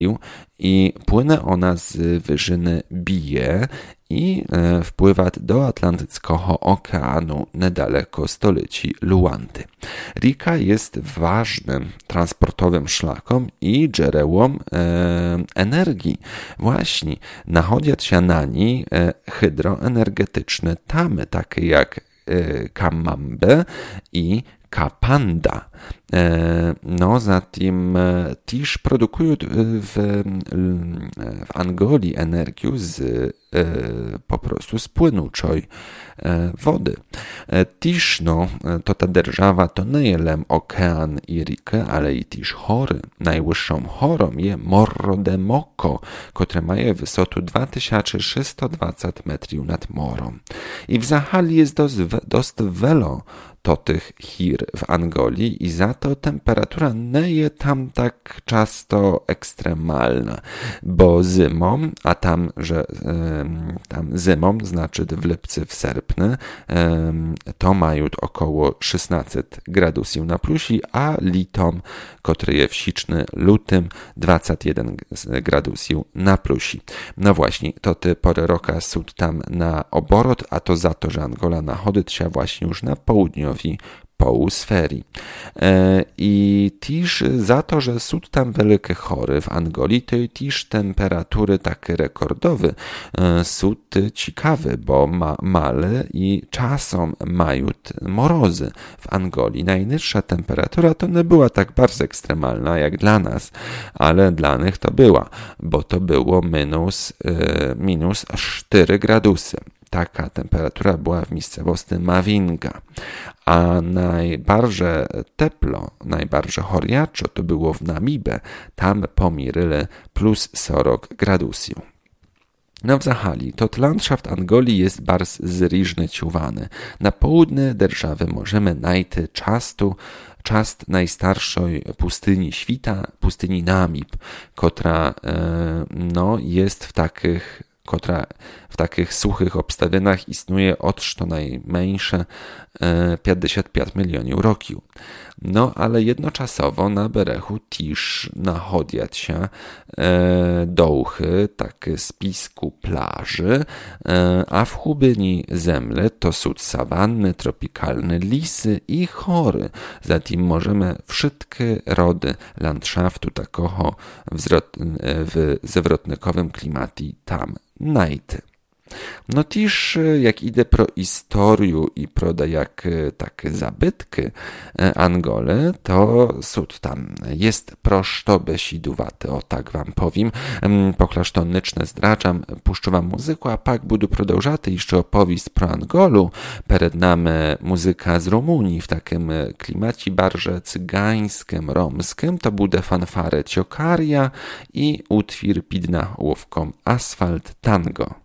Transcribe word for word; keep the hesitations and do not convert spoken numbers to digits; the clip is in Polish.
i płynie ona z wyżyny Bije i wpływa do Atlantyckiego Okeanu niedaleko stolicy Luandy. Rika jest ważnym transportowym szlakiem i źródłem e, energii. Właśnie nachodzą się na niej e, hydroenergetyczne tamy, takie jak e, Kamambe i Kapanda. No, zatem też produkują w, w Angolii energię z po prostu z płynącej wody. Też no, to ta держава to nie tylko okean i rikę, ale i też hory. Najwyższą horą jest Morro de Moco, które ma wysotę dwa tysiące trzysta dwadzieścia metrów nad morem. I w Zachali jest dość, dość wiele to tych hir w Angolii i za to temperatura nie jest tam tak często ekstremalna, bo zimą, a tam, że tam zimą, znaczy w lipcu, w sierpniu, to mają około szesnaście gradusów na plusi, a litom, który jest w siczny, lutym, dwadzieścia jeden gradusów na plusi. No właśnie, to te pory roka są tam na oborot, a to za to, że Angola nachodzi się właśnie już na południowi półsferii. E, I też za to, że są tam wielkie chory w Angolii, to i też temperatury takie rekordowe e, są ciekawe, bo ma, male i czasem mają morozy w Angolii. Najniższa temperatura to nie była tak bardzo ekstremalna jak dla nas, ale dla nich to była, bo to było minus, e, minus cztery gradusy. Taka temperatura była w miejscowości Mavinga, a najbardziej teplo, najbardziej chorjaczo to było w Namibie, tam pomieryle plus czterdzieści gradusów. No w Zachali, to landschaft Angolii jest bardzo zróżnicowany. Na południe держawy możemy znaleźć często czast najstarszej pustyni świata, pustyni Namib, która e, no, jest w takich która w takich suchych obstawieniach istnieje od co najmniejsze pięćdziesiąt pięć milionów roków. No, ale jednoczasowo na berechu też nachodzą się e, dołchy, takie spisku plaży, e, a w chubyni zemle to są sawanny, tropikalne lisy i chory. Zatem możemy wszystkie rody landschaftu takiego w zwrotnikowym klimacie tam znajść. No też jak idę pro historię i pro jak takie zabytki Angole, to sud tam jest prosto besiduwaty, o tak wam powiem. Poklasztonyczne zdradzam, puszczę wam muzykę, a pak budu prodążaty jeszcze opowieść pro Angolu. Przed nami muzyka z Rumunii w takim klimacie barże cygańskim, romskim. To bude fanfare Ciokaria i utwór pidna łówką Asfalt Tango.